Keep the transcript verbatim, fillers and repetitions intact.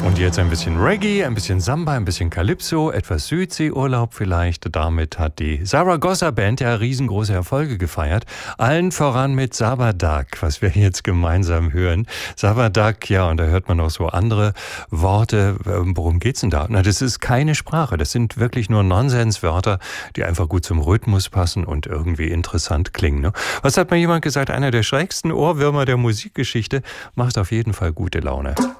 Und jetzt ein bisschen Reggae, ein bisschen Samba, ein bisschen Calypso, etwas Südseeurlaub vielleicht. Damit hat die Zaragoza Band ja riesengroße Erfolge gefeiert. Allen voran mit Sabadak, was wir jetzt gemeinsam hören. Sabadak, ja, und da hört man auch so andere Worte. Worum geht's denn da? Na, das ist keine Sprache. Das sind wirklich nur Nonsenswörter, die einfach gut zum Rhythmus passen und irgendwie interessant klingen. Ne? Was hat mal jemand gesagt? Einer der schrägsten Ohrwürmer der Musikgeschichte, macht auf jeden Fall gute Laune.